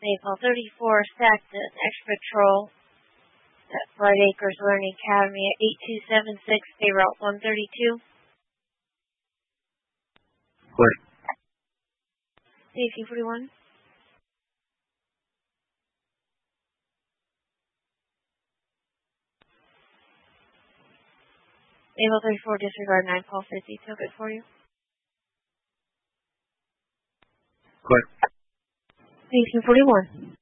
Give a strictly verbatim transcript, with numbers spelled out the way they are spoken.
Maple thirty-four stacked an extra patrol at Bright Acres Learning Academy at eight two seven six Bay Route one thirty-two. Clear. Safety forty-one. Maple thirty-four, disregard nine call fifty. Took it for you. Clear. Safety forty-one.